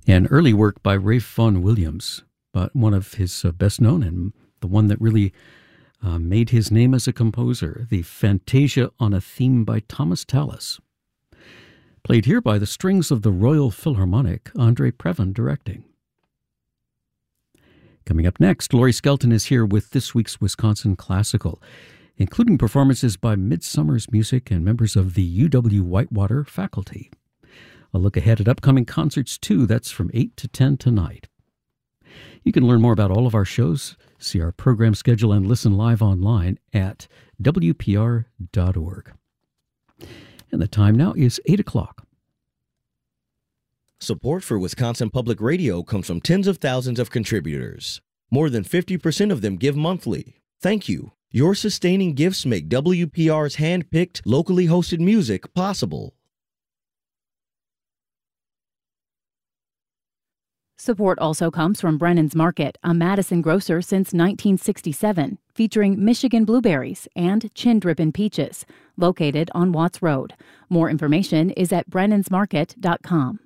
An early work by Ralph Vaughan Williams, but one of his best known and the one that really made his name as a composer, the Fantasia on a Theme by Thomas Tallis. Played here by the strings of the Royal Philharmonic, Andre Previn directing. Coming up next, Laurie Skelton is here with this week's Wisconsin Classical, including performances by Midsummer's Music and members of the UW-Whitewater faculty. A look ahead at upcoming concerts, too. That's from 8 to 10 tonight. You can learn more about all of our shows, see our program schedule, and listen live online at WPR.org. And the time now is 8 o'clock. Support for Wisconsin Public Radio comes from tens of thousands of contributors. More than 50% of them give monthly. Thank you. Your sustaining gifts make WPR's hand-picked, locally hosted music possible. Support also comes from Brennan's Market, a Madison grocer since 1967, featuring Michigan blueberries and chin-drippin' peaches, located on Watts Road. More information is at brennansmarket.com.